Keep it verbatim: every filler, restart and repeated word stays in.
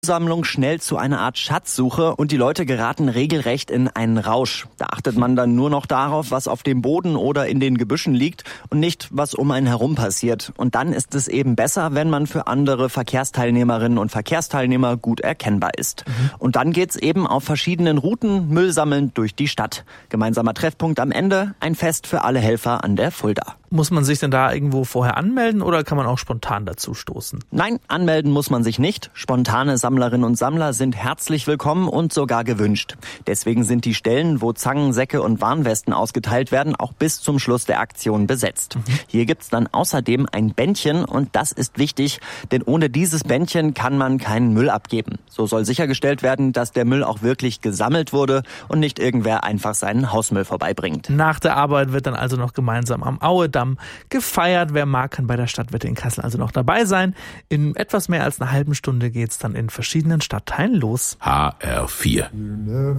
Sammlung schnell zu einer Art Schatzsuche und die Leute geraten regelrecht in einen Rausch. Da achtet man dann nur noch darauf, was auf dem Boden oder in den Gebüschen liegt und nicht, was um einen herum passiert. Und dann ist es eben besser, wenn man für andere Verkehrsteilnehmerinnen und Verkehrsteilnehmer gut erkennbar ist. Mhm. Und dann geht's eben auf verschiedenen Routen Müll sammeln durch die Stadt. Gemeinsamer Treffpunkt am Ende, ein Fest für alle Helfer an der Fulda. Muss man sich denn da irgendwo vorher anmelden oder kann man auch spontan dazu stoßen? Nein, anmelden muss man sich nicht. Spontane Sammlerinnen und Sammler sind herzlich willkommen und sogar gewünscht. Deswegen sind die Stellen, wo Zangen, Säcke und Warnwesten ausgeteilt werden, auch bis zum Schluss der Aktion besetzt. Mhm. Hier gibt's dann außerdem ein Bändchen und das ist wichtig, denn ohne dieses Bändchen kann man keinen Müll abgeben. So soll sichergestellt werden, dass der Müll auch wirklich gesammelt wurde und nicht irgendwer einfach seinen Hausmüll vorbeibringt. Nach der Arbeit wird dann also noch gemeinsam am Auedamm gefeiert. Wer mag, kann bei der Stadtwette in Kassel also noch dabei sein. In etwas mehr als einer halben Stunde geht's dann in verschiedenen Stadtteilen los. H R vier